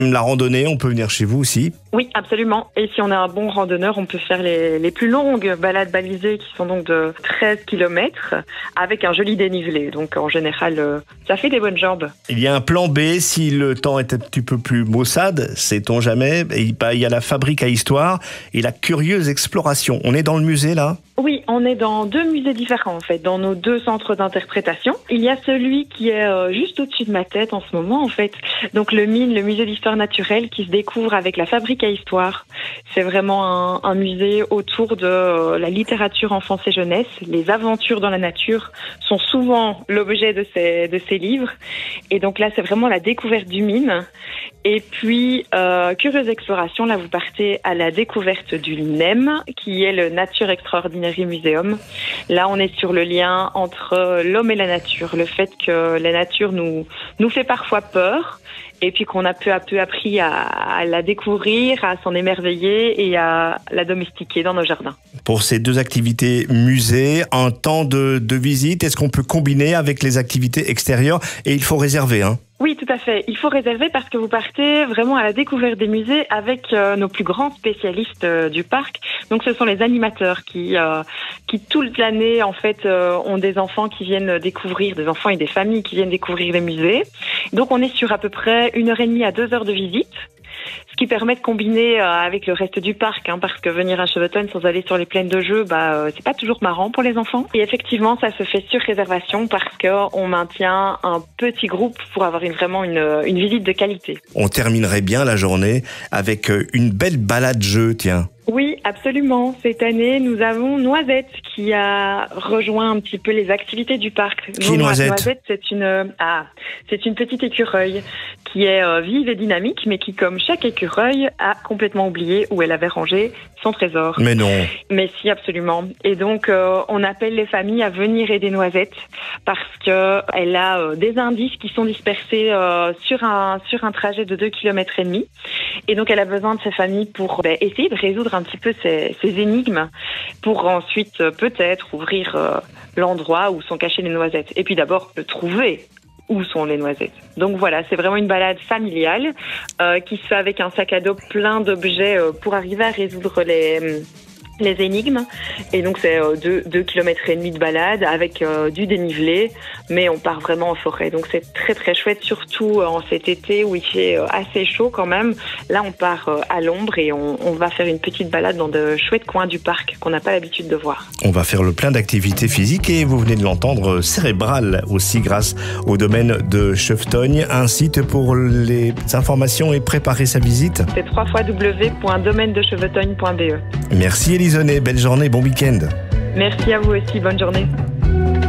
La randonnée, on peut venir chez vous aussi? Oui, absolument. Et si on est un bon randonneur, on peut faire les plus longues balades balisées qui sont donc de 13 km avec un joli dénivelé. Donc en général, ça fait des bonnes jambes. Il y a un plan B si le temps est un petit peu plus maussade, sait-on jamais. Il y a la fabrique à histoire et la curieuse exploration. On est dans le musée là? Oui, on est dans 2 musées différents en fait, dans nos 2 centres d'interprétation. Il y a celui qui est juste au-dessus de ma tête en ce moment en fait. Donc le MIN, le musée d'histoire naturelle, qui se découvre avec la fabrique à histoire. C'est vraiment un musée autour de la littérature enfance et jeunesse. Les aventures dans la nature sont souvent l'objet de ces livres. Et donc là, c'est vraiment la découverte du MIN. Et puis, curieuse exploration, là, vous partez à la découverte du NEM, qui est le Nature Extraordinary Museum. Là, on est sur le lien entre l'homme et la nature. Le fait que la nature nous fait parfois peur, et puis qu'on a peu à peu appris à la découvrir, à s'en émerveiller et à la domestiquer dans nos jardins. Pour ces 2 activités musée, un temps de visite, est-ce qu'on peut combiner avec les activités extérieures? Et il faut réserver, hein? Oui, tout à fait. Il faut réserver parce que vous partez vraiment à la découverte des musées avec nos plus grands spécialistes du parc. Donc, ce sont les animateurs qui toute l'année, en fait, ont des enfants qui viennent découvrir, des enfants et des familles qui viennent découvrir les musées. Donc, on est sur à peu près 1h30 à 2 heures de visite. Ce qui permet de combiner avec le reste du parc, hein, parce que venir à Cheveton sans aller sur les plaines de jeux, c'est pas toujours marrant pour les enfants. Et effectivement, ça se fait sur réservation parce qu'on maintient un petit groupe pour avoir vraiment une visite de qualité. On terminerait bien la journée avec une belle balade jeu, tiens. Oui, absolument. Cette année, nous avons Noisette qui a rejoint un petit peu les activités du parc. Qui est Noisette ? Noisette, c'est une petite écureuil qui est vive et dynamique, mais qui, comme chaque écureuil, a complètement oublié où elle avait rangé son trésor. Mais non. Mais si, absolument. Et donc, on appelle les familles à venir aider Noisette parce qu'elle a des indices qui sont dispersés sur un trajet de 2,5 km. Et donc, elle a besoin de ces familles pour essayer de résoudre un petit peu ces énigmes pour ensuite peut-être ouvrir l'endroit où sont cachées les noisettes. Et puis d'abord, trouver où sont les noisettes. Donc voilà, c'est vraiment une balade familiale qui se fait avec un sac à dos plein d'objets pour arriver à résoudre les énigmes. Et donc c'est 2,5 km de balade avec du dénivelé, mais on part vraiment en forêt. Donc c'est très très chouette, surtout en cet été où il fait assez chaud quand même. Là on part à l'ombre et on va faire une petite balade dans de chouettes coins du parc qu'on n'a pas l'habitude de voir. On va faire le plein d'activités physiques et vous venez de l'entendre, cérébrales aussi grâce au domaine de Chevetogne. Un site pour les informations et préparer sa visite. C'est www.domainedechevetogne.be. Merci Élisonnée, belle journée, bon week-end. Merci à vous aussi, bonne journée.